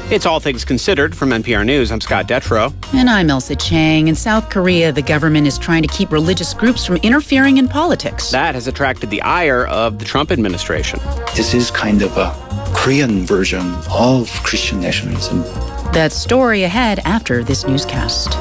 It's All Things Considered from NPR News. I'm Scott Detrow. And I'm Elsa Chang. In South Korea, the government is trying to keep religious groups from interfering in politics. That has attracted the ire of the Trump administration. This is kind of a Korean version of Christian nationalism. That story ahead after this newscast.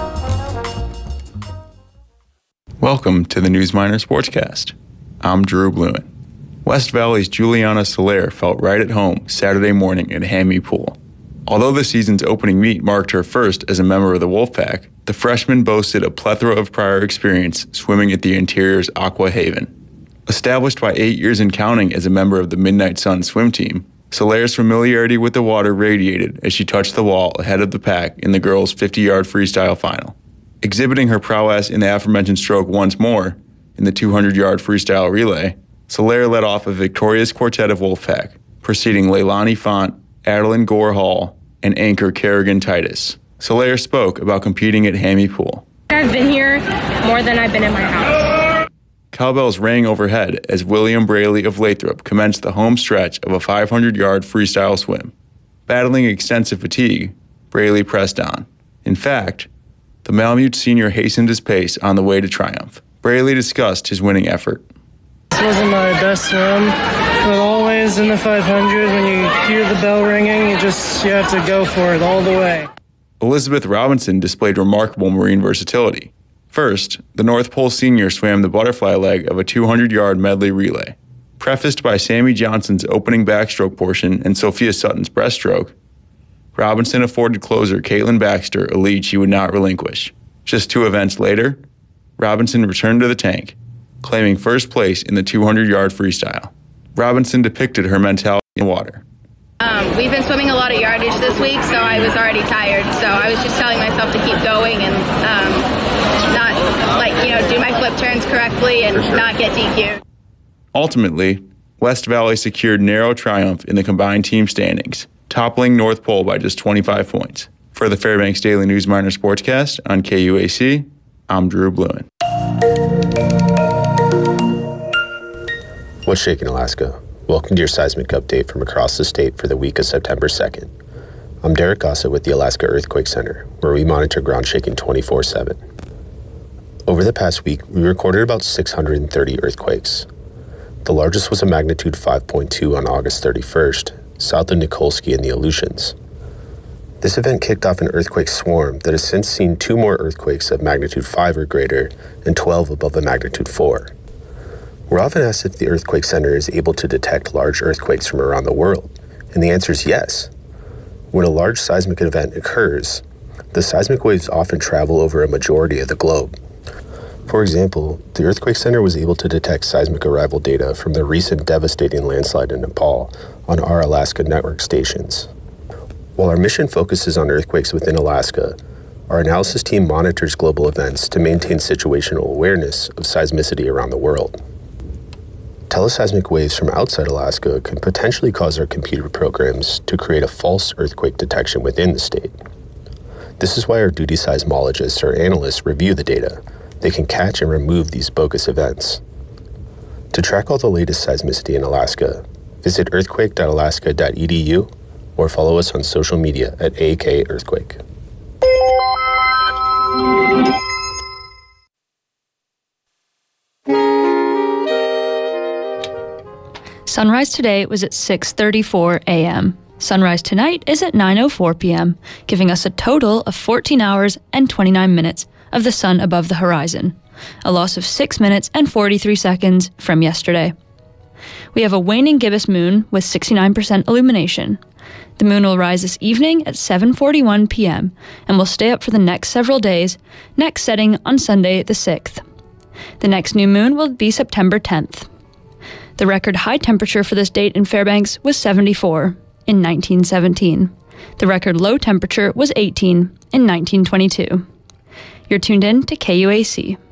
Welcome to the Newsminer Sportscast. I'm Drew Bluin. West Valley's Juliana Soler felt right at home Saturday morning at Hammy Pool. Although the season's opening meet marked her first as a member of the Wolfpack, the freshman boasted a plethora of prior experience swimming at the Interior's Aqua Haven. Established by 8 years and counting as a member of the Midnight Sun swim team, Soler's familiarity with the water radiated as she touched the wall ahead of the pack in the girls' 50-yard freestyle final. Exhibiting her prowess in the aforementioned stroke once more, in the 200-yard freestyle relay, Soler led off a victorious quartet of Wolfpack, preceding Leilani Font, Adeline Gore Hall, and anchor Kerrigan Titus. Soler spoke about competing at Hammy Pool. I've been here more than I've been in my house. Cowbells rang overhead as William Braley of Lathrop commenced the home stretch of a 500-yard freestyle swim. Battling extensive fatigue, Braley pressed on. In fact, the Malamute senior hastened his pace on the way to triumph. Braley discussed his winning effort. This wasn't my best swim, but always in the 500, when you hear the bell ringing, you have to go for it all the way. Elizabeth Robinson displayed remarkable marine versatility. First, the North Pole senior swam the butterfly leg of a 200-yard medley relay. Prefaced by Sammy Johnson's opening backstroke portion and Sophia Sutton's breaststroke, Robinson afforded closer Caitlin Baxter a lead she would not relinquish. Just 2 events later, Robinson returned to the tank, claiming first place in the 200-yard freestyle. Robinson depicted her mentality in water. We've been swimming a lot of yardage this week, so I was already tired. So I was just telling myself to keep going and not, do my flip turns correctly and not get DQ'd. Ultimately, West Valley secured narrow triumph in the combined team standings, toppling North Pole by just 25 points. For the Fairbanks Daily Newsminer Sportscast on KUAC, I'm Drew Bluin. What's shaking, Alaska? Welcome to your seismic update from across the state for the week of September 2nd. I'm Derek Gossett with the Alaska Earthquake Center, where we monitor ground shaking 24/7. Over the past week, we recorded about 630 earthquakes. The largest was a magnitude 5.2 on August 31st, south of Nikolsky in the Aleutians. This event kicked off an earthquake swarm that has since seen 2 more earthquakes of magnitude 5 or greater and 12 above a magnitude 4. We're often asked if the Earthquake Center is able to detect large earthquakes from around the world, and the answer is yes. When a large seismic event occurs, the seismic waves often travel over a majority of the globe. For example, the Earthquake Center was able to detect seismic arrival data from the recent devastating landslide in Nepal on our Alaska network stations. While our mission focuses on earthquakes within Alaska, our analysis team monitors global events to maintain situational awareness of seismicity around the world. Teleseismic waves from outside Alaska can potentially cause our computer programs to create a false earthquake detection within the state. This is why our duty seismologists or analysts review the data. They can catch and remove these bogus events. To track all the latest seismicity in Alaska, visit earthquake.alaska.edu or follow us on social media at AK Earthquake. Sunrise today was at 6:34 a.m. Sunrise tonight is at 9:04 p.m., giving us a total of 14 hours and 29 minutes of the sun above the horizon, a loss of 6 minutes and 43 seconds from yesterday. We have a waning gibbous moon with 69% illumination. The moon will rise this evening at 7:41 p.m. and will stay up for the next several days, next setting on Sunday the 6th. The next new moon will be September 10th. The record high temperature for this date in Fairbanks was 74 in 1917. The record low temperature was 18 in 1922. You're tuned in to KUAC.